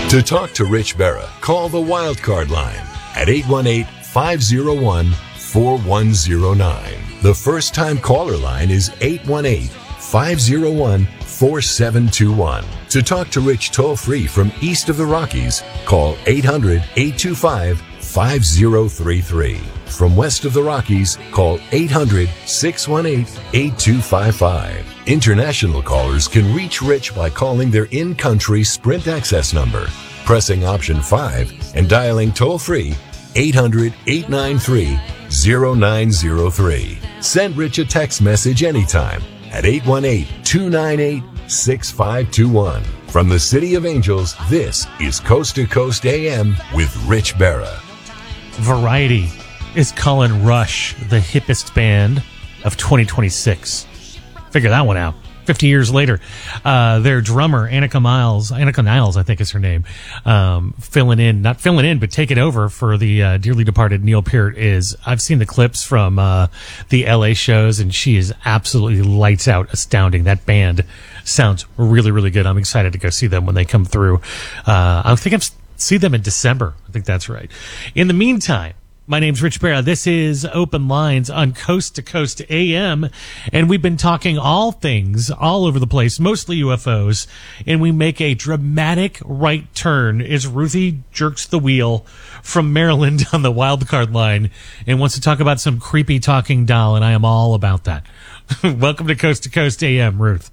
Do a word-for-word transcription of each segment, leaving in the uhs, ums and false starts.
To talk to Rich Berra, call the Wildcard line at eight one eight, five oh one, four one oh nine. The first-time caller line is eight one eight, five oh one, four seven two one. To talk to Rich toll-free from east of the Rockies, call eight hundred, eight two five, five oh three three. From west of the Rockies, call eight hundred, six one eight, eight two five five. International callers can reach Rich by calling their in-country Sprint access number, pressing option five, and dialing toll-free eight hundred, eight nine three, oh nine oh three. Send Rich a text message anytime at eight one eight, two nine eight, six five two one. From the City of Angels, this is Coast to Coast A M with Rich Berra. Variety is calling Rush the hippest band of twenty twenty-six. Figure that one out. fifty years later, uh, their drummer, Annika Miles, Annika Niles, I think is her name, um, filling in, not filling in, but taking over for the uh, dearly departed Neil Peart is, I've seen the clips from uh, the L A shows, and she is absolutely lights out, astounding. That band sounds really, really good. I'm excited to go see them when they come through. Uh, I think I'm see them in December. I think that's right. In the meantime, my name's Rich Berra. This is Open Lines on Coast to Coast A M, and we've been talking all things all over the place, mostly U F Os, and we make a dramatic right turn as Ruthie jerks the wheel from Maryland on the wildcard line and wants to talk about some creepy talking doll, and I am all about that. Welcome to Coast to Coast A M, Ruth.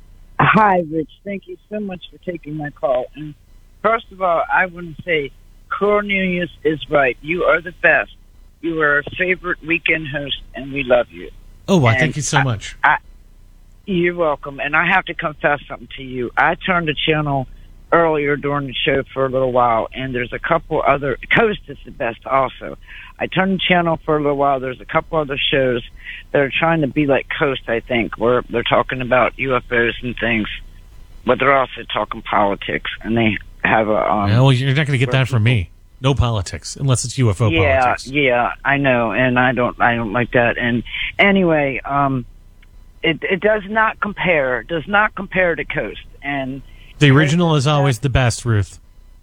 Hi, Rich. Thank you so much for taking my call. And first of all, I want to say Cornelius is right. You are the best. You are our favorite weekend host, and we love you. Oh, well, and thank you so I, much. I, you're welcome. And I have to confess something to you. I turned the channel earlier during the show for a little while, and there's a couple other... Coast is the best also. I turned the channel for a little while. There's a couple other shows that are trying to be like Coast, I think, where they're talking about U F Os and things, but they're also talking politics, and they have a... Um, yeah, well, you're not going to get that from me. No politics, unless it's U F O yeah, politics. Yeah, yeah, I know, and I don't, I don't like that. And anyway, um, it it does not compare, does not compare to Coast. And the original is always the best, Ruth.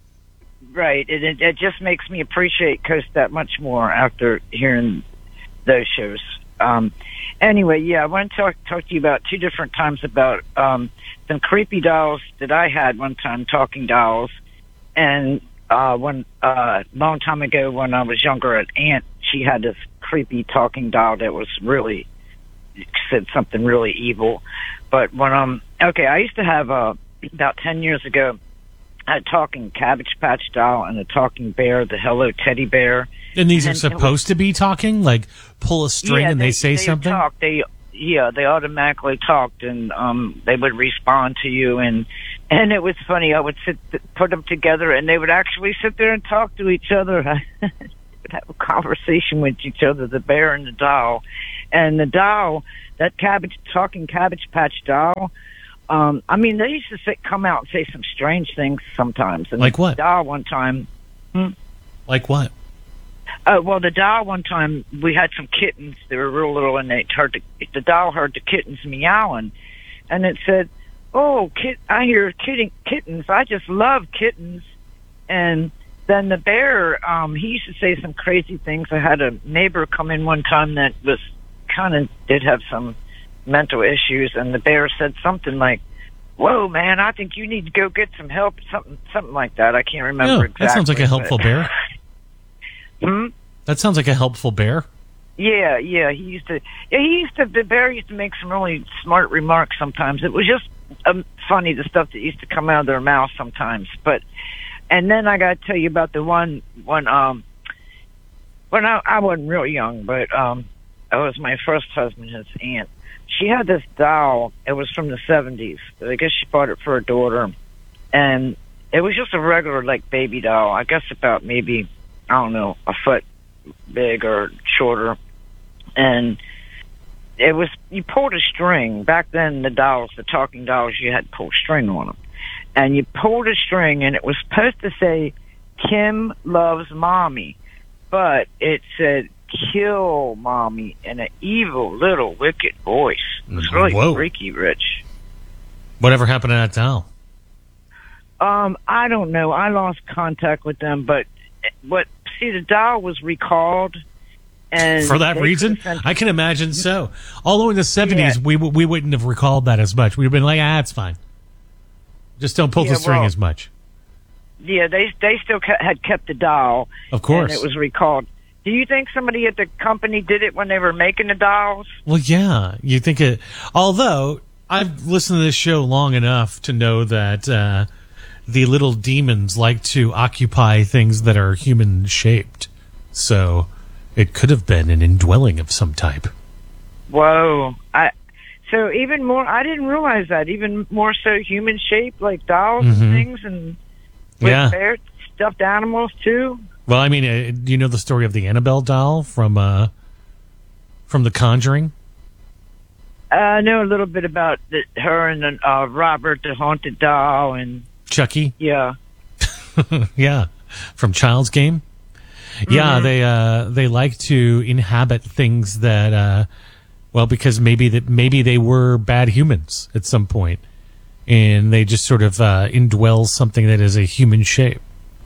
Right. It, it it just makes me appreciate Coast that much more after hearing those shows. Um, anyway, yeah, I want to talk talk to you about two different times about um some creepy dolls that I had one time, talking dolls, and. Uh, when, uh, long time ago when I was younger, an aunt, she had this creepy talking doll that was really, said something really evil. But when, um, okay, I used to have, uh, about ten years ago, a talking Cabbage Patch doll and a talking bear, the Hello Teddy Bear. And these and are supposed was, to be talking? Like, pull a string yeah, and they, they say they something? Talk, they, yeah, they automatically talked, and, um, they would respond to you, and, And it was funny. I would sit, put them together, and they would actually sit there and talk to each other. They would have a conversation with each other, the bear and the doll. And the doll, that cabbage, talking Cabbage Patch doll, um, I mean, they used to say, come out and say some strange things sometimes. And like what? The doll one time. Hmm? Like what? Uh, well, the doll one time, we had some kittens. They were real little, and they heard the, the doll heard the kittens meowing, and it said, "Oh, kit! I hear kitten, kittens. I just love kittens." And then the bear, um, he used to say some crazy things. I had a neighbor come in one time that was kind of did have some mental issues, and the bear said something like, "Whoa, man! I think you need to go get some help." Something, something like that. I can't remember yeah, exactly. That sounds like a helpful but... bear. hmm. That sounds like a helpful bear. Yeah, yeah. He used to. Yeah, he used to. The bear used to make some really smart remarks sometimes. It was just um, funny, the stuff that used to come out of their mouth sometimes. But and then I got to tell you about the one one. Um, when I, I wasn't real young, but um, it was my first husband, his aunt. She had this doll. It was from the seventies. I guess she bought it for her daughter, and it was just a regular like baby doll. I guess about maybe I don't know a foot big or shorter, and it was you pulled a string. Back then, the dolls, the talking dolls, you had to pull string on them, and you pulled a string, and it was supposed to say "Kim loves mommy," but it said "kill mommy" in an evil little wicked voice. It was really Whoa. freaky, Rich. Whatever happened to that doll? Um, I don't know. I lost contact with them, but what? See, the doll was recalled, and for that reason, sent- I can imagine so. Although in the seventies, Yeah. we w- we wouldn't have recalled that as much. We'd have been like, ah, it's fine. Just don't pull Yeah, the string well, as much. Yeah, they they still ke- had kept the doll. Of course. And it was recalled. Do you think somebody at the company did it when they were making the dolls? Well, yeah, you think it. Although I've listened to this show long enough to know that uh, the little demons like to occupy things that are human shaped, so it could have been an indwelling of some type. Whoa! I so even more. I didn't realize that. Even more so, human shaped, like dolls Mhm. and things, and with Yeah. bear stuffed animals too. Well, I mean, uh, do you know the story of the Annabelle doll from uh, from The Conjuring? Uh, I know a little bit about the, her and the, uh, Robert, the haunted doll, and Chucky? yeah. Yeah, from Child's Game. Yeah, Mm-hmm. they uh, they like to inhabit things that, uh, well, because maybe that maybe they were bad humans at some point, and they just sort of uh, indwell something that is a human shape.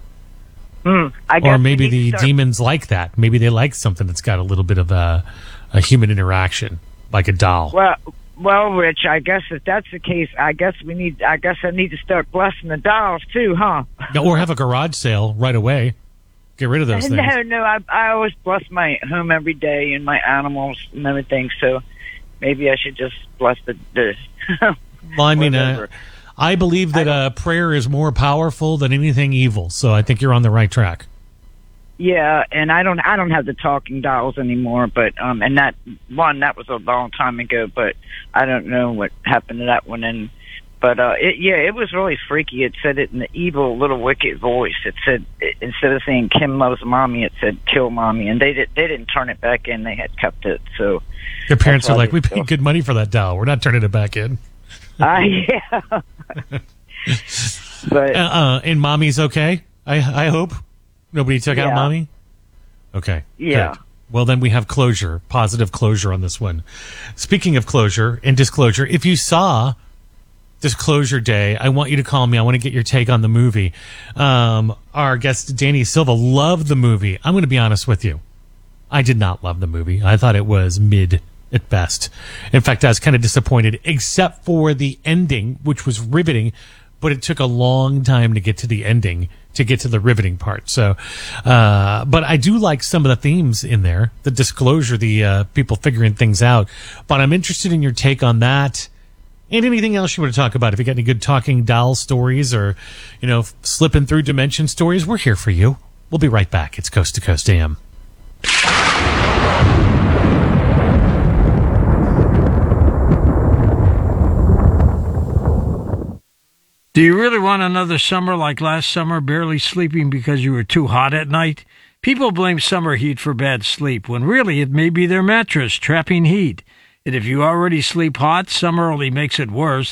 Mm, I guess Or we maybe need to the start- demons like that. Maybe they like something that's got a little bit of a, a human interaction, like a doll. Well, well, Rich. I guess if that's the case, I guess we need. I guess I need to start blessing the dolls too, huh? Or have a garage sale right away. Get rid of those things. No, no. I I always bless my home every day and my animals and everything. So maybe I should just bless the. the Well, I mean, uh, whatever. I believe that uh, prayer is more powerful than anything evil, so I think you're on the right track. Yeah, and I don't I don't have the talking dolls anymore, but um and that one that was a long time ago, but I don't know what happened to that one. And but uh it, yeah, it was really freaky. It said it in the evil little wicked voice. It said it, instead of saying Kim loves mommy, it said kill mommy, and they did they didn't turn it back in. They had kept it. So Your parents That's are why like, they we still- paid good money for that doll. We're not turning it back in. uh, yeah. But Uh, uh, and mommy's okay, I I hope. Nobody took out Yeah. mommy? Okay. Yeah. good. Well, then we have closure, positive closure on this one. Speaking of closure and disclosure, if you saw Disclosure Day, I want you to call me. I want to get your take on the movie. Um, our guest, Danny Silva, loved the movie. I'm going to be honest with you. I did not love the movie. I thought it was mid at best. In fact, I was kind of disappointed, except for the ending, which was riveting, but it took a long time to get to the ending, to get to the riveting part. So, uh, but I do like some of the themes in there, the disclosure, the uh, people figuring things out. But I'm interested in your take on that. And anything else you want to talk about. If you got any good talking doll stories or, you know, slipping through dimension stories, we're here for you. We'll be right back. It's Coast to Coast A M. Do you really want another summer like last summer, barely sleeping because you were too hot at night? People blame summer heat for bad sleep, when really it may be their mattress trapping heat. And if you already sleep hot, summer only makes it worse.